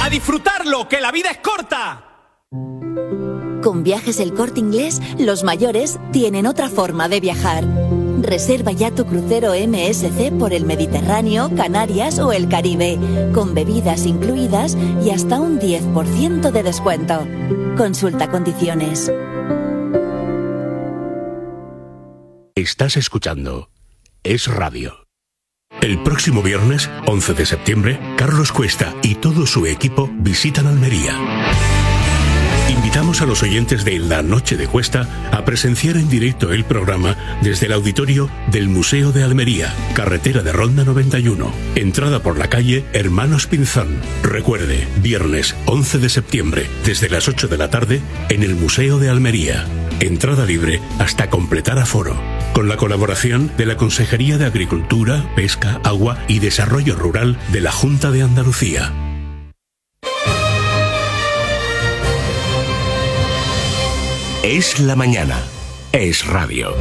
¡A disfrutarlo, que la vida es corta! Con Viajes El Corte Inglés, los mayores tienen otra forma de viajar. Reserva ya tu crucero MSC por el Mediterráneo, Canarias o el Caribe, con bebidas incluidas y hasta un 10% de descuento. Consulta condiciones. Estás escuchando Es Radio. El próximo viernes, 11 de septiembre, Carlos Cuesta y todo su equipo visitan Almería. Invitamos a los oyentes de La Noche de Cuesta a presenciar en directo el programa desde el auditorio del Museo de Almería, carretera de Ronda 91, entrada por la calle Hermanos Pinzón. Recuerde, viernes 11 de septiembre, desde las 8 de la tarde, en el Museo de Almería. Entrada libre hasta completar aforo. Con la colaboración de la Consejería de Agricultura, Pesca, Agua y Desarrollo Rural de la Junta de Andalucía. Es la mañana. Es radio.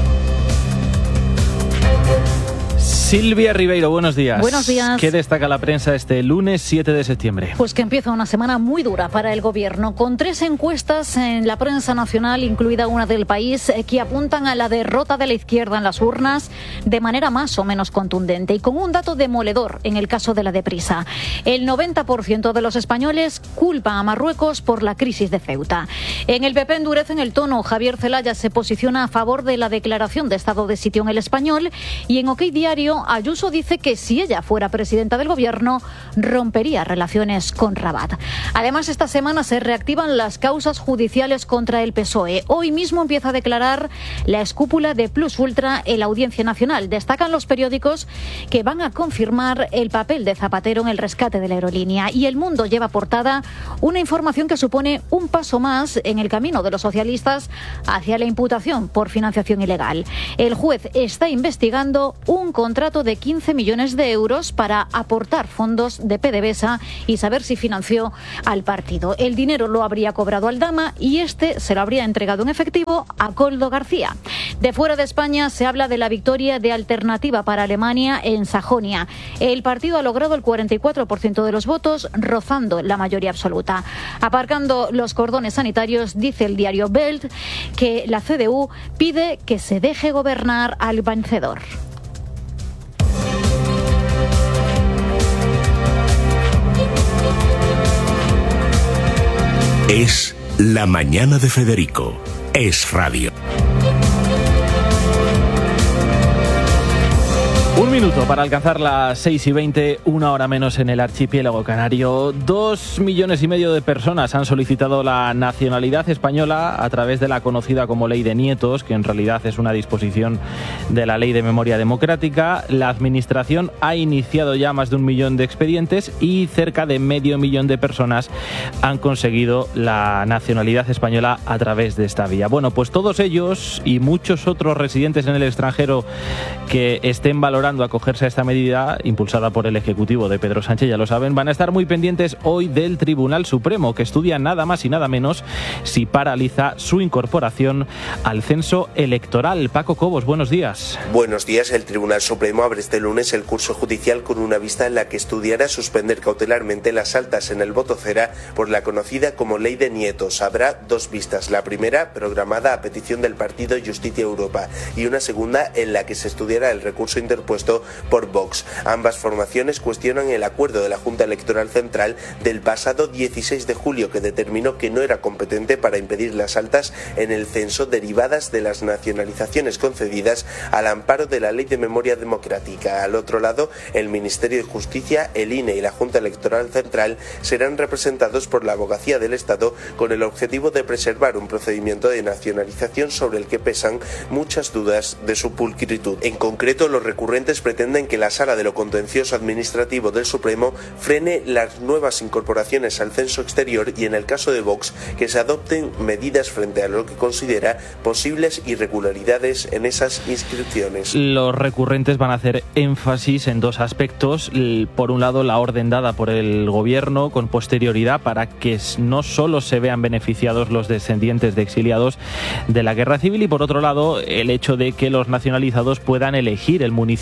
Silvia Ribeiro, buenos días. Buenos días. ¿Qué destaca la prensa este lunes 7 de septiembre? Pues que empieza una semana muy dura para el gobierno, con 3 encuestas en la prensa nacional, incluida una del País, que apuntan a la derrota de la izquierda en las urnas de manera más o menos contundente, y con un dato demoledor en el caso de la Deprisa. El 90% de los españoles culpan a Marruecos por la crisis de Ceuta. En el PP endurecen el tono. Javier Zelaya se posiciona a favor de la declaración de estado de sitio en El Español, y en OK Diario Ayuso dice que si ella fuera presidenta del gobierno rompería relaciones con Rabat. Además, esta semana se reactivan las causas judiciales contra el PSOE. Hoy mismo empieza a declarar la escúpula de Plus Ultra en la Audiencia Nacional. Destacan los periódicos que van a confirmar el papel de Zapatero en el rescate de la aerolínea, y El Mundo lleva portada una información que supone un paso más en el camino de los socialistas hacia la imputación por financiación ilegal. El juez está investigando un contrato de 15 millones de euros para aportar fondos de PDVSA y saber si financió al partido. El dinero lo habría cobrado Aldama y este se lo habría entregado en efectivo a Koldo García. De fuera de España se habla de la victoria de Alternativa para Alemania en Sajonia. El partido ha logrado el 44% de los votos, rozando la mayoría absoluta. Aparcando los cordones sanitarios, dice el diario Bild que la CDU pide que se deje gobernar al vencedor. Es la mañana de Federico. Es radio. Un minuto para alcanzar las 6:20, una hora menos en el archipiélago canario. 2,5 millones de personas han solicitado la nacionalidad española a través de la conocida como Ley de Nietos, que en realidad es una disposición de la Ley de Memoria Democrática. La Administración ha iniciado ya más de 1 millón de expedientes y cerca de 500,000 de personas han conseguido la nacionalidad española a través de esta vía. Bueno, pues todos ellos y muchos otros residentes en el extranjero que estén valorando acogerse a esta medida impulsada por el Ejecutivo de Pedro Sánchez, ya lo saben, van a estar muy pendientes hoy del Tribunal Supremo, que estudia nada más y nada menos si paraliza su incorporación al censo electoral. Paco Cobos, buenos días. Buenos días. El Tribunal Supremo abre este lunes el curso judicial con una vista en la que estudiará suspender cautelarmente las altas en el voto cera por la conocida como Ley de Nietos. Habrá 2 vistas. La primera, programada a petición del partido Justicia Europa, y una segunda en la que se estudiará el recurso interpuesto por Vox. Ambas formaciones cuestionan el acuerdo de la Junta Electoral Central del pasado 16 de julio que determinó que no era competente para impedir las altas en el censo derivadas de las nacionalizaciones concedidas al amparo de la Ley de Memoria Democrática. Al otro lado, el Ministerio de Justicia, el INE y la Junta Electoral Central serán representados por la Abogacía del Estado con el objetivo de preservar un procedimiento de nacionalización sobre el que pesan muchas dudas de su pulcritud. En concreto, los recurrentes pretenden que la Sala de lo Contencioso Administrativo del Supremo frene las nuevas incorporaciones al censo exterior y, en el caso de Vox, que se adopten medidas frente a lo que considera posibles irregularidades en esas inscripciones. Los recurrentes van a hacer énfasis en 2 aspectos. Por un lado, la orden dada por el Gobierno con posterioridad para que no solo se vean beneficiados los descendientes de exiliados de la Guerra Civil, y por otro lado, el hecho de que los nacionalizados puedan elegir el municipio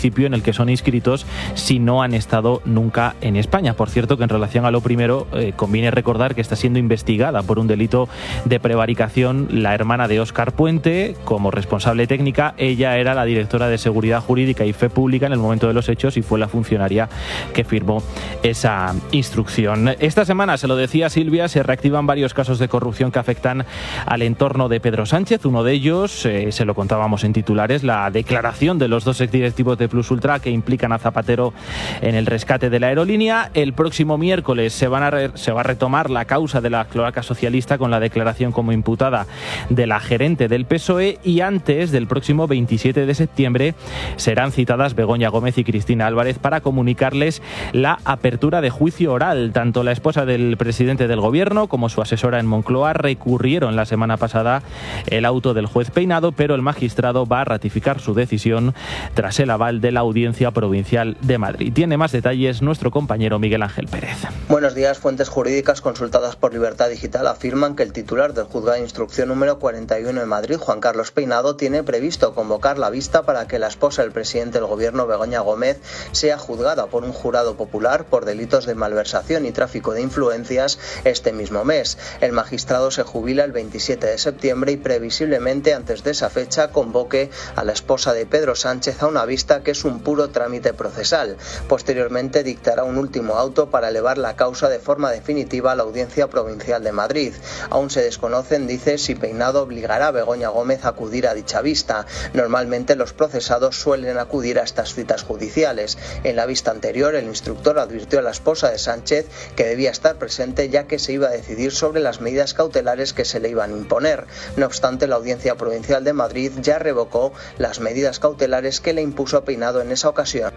municipio en el que son inscritos si no han estado nunca en España. Por cierto, que en relación a lo primero, conviene recordar que está siendo investigada por un delito de prevaricación la hermana de Óscar Puente como responsable técnica. Ella era la directora de Seguridad Jurídica y Fe Pública en el momento de los hechos y fue la funcionaria que firmó esa instrucción. Esta semana, se lo decía Silvia, se reactivan varios casos de corrupción que afectan al entorno de Pedro Sánchez. Uno de ellos, se lo contábamos en titulares, la declaración de los dos exdirectivos de Plus Ultra que implican a Zapatero en el rescate de la aerolínea. El próximo miércoles se va a retomar la causa de la cloaca socialista con la declaración como imputada de la gerente del PSOE, y antes del próximo 27 de septiembre serán citadas Begoña Gómez y Cristina Álvarez para comunicarles la apertura de juicio oral. Tanto la esposa del presidente del gobierno como su asesora en Moncloa recurrieron la semana pasada el auto del juez Peinado, pero el magistrado va a ratificar su decisión tras el aval de la Audiencia Provincial de Madrid. Tiene más detalles nuestro compañero Miguel Ángel Pérez. Buenos días. Fuentes jurídicas consultadas por Libertad Digital afirman que el titular del Juzgado de Instrucción número 41 en Madrid, Juan Carlos Peinado, tiene previsto convocar la vista para que la esposa del presidente del gobierno, Begoña Gómez, sea juzgada por un jurado popular por delitos de malversación y tráfico de influencias este mismo mes. El magistrado se jubila el 27 de septiembre y previsiblemente antes de esa fecha convoque a la esposa de Pedro Sánchez a una vista que es un puro trámite procesal. Posteriormente dictará un último auto para elevar la causa de forma definitiva a la Audiencia Provincial de Madrid. Aún se desconocen, dice, si Peinado obligará a Begoña Gómez a acudir a dicha vista. Normalmente los procesados suelen acudir a estas citas judiciales. En la vista anterior, el instructor advirtió a la esposa de Sánchez que debía estar presente, ya que se iba a decidir sobre las medidas cautelares que se le iban a imponer. No obstante, la Audiencia Provincial de Madrid ya revocó las medidas cautelares que le impuso Peinado en esa ocasión.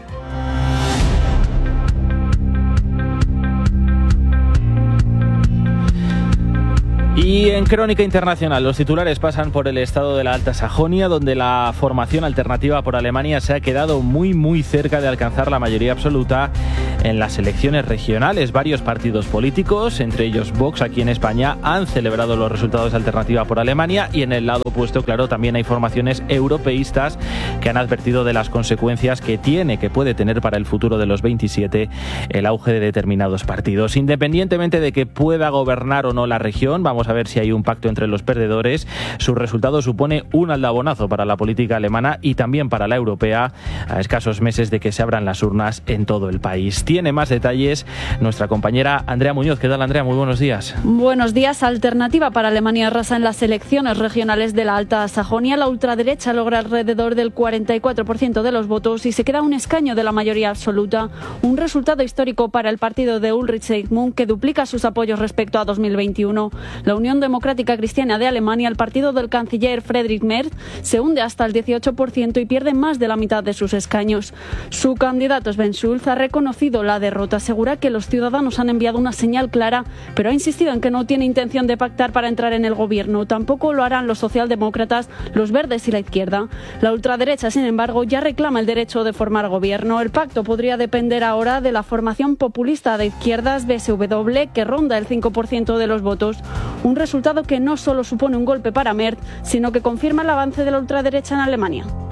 Y en Crónica Internacional, los titulares pasan por el estado de la Alta Sajonia, donde la formación alternativa por Alemania se ha quedado muy cerca de alcanzar la mayoría absoluta en las elecciones regionales. Varios partidos políticos, entre ellos Vox aquí en España, han celebrado los resultados de Alternativa por Alemania, y en el lado opuesto, claro, también hay formaciones europeístas que han advertido de las consecuencias que puede tener para el futuro de los 27 el auge de determinados partidos. Independientemente de que pueda gobernar o no la región, vamos a ver si hay un pacto entre los perdedores. Su resultado supone un aldabonazo para la política alemana y también para la europea, a escasos meses de que se abran las urnas en todo el país. Tiene más detalles nuestra compañera Andrea Muñoz. ¿Qué tal, Andrea? Muy buenos días. Buenos días. Alternativa para Alemania arrasa en las elecciones regionales de la Alta Sajonia. La ultraderecha logra alrededor del 44% de los votos y se queda a un escaño de la mayoría absoluta. Un resultado histórico para el partido de Ulrich Eichmann, que duplica sus apoyos respecto a 2021. La Unión Democrática Cristiana de Alemania, el partido del canciller Friedrich Merz, se hunde hasta el 18% y pierde más de la mitad de sus escaños. Su candidato Sven Schulz ha reconocido la derrota, asegura que los ciudadanos han enviado una señal clara, pero ha insistido en que no tiene intención de pactar para entrar en el gobierno. Tampoco lo harán los socialdemócratas, los verdes y la izquierda. La ultraderecha, sin embargo, ya reclama el derecho de formar gobierno. El pacto podría depender ahora de la formación populista de izquierdas BSW, que ronda el 5% de los votos. Un resultado que no solo supone un golpe para Merz, sino que confirma el avance de la ultraderecha en Alemania.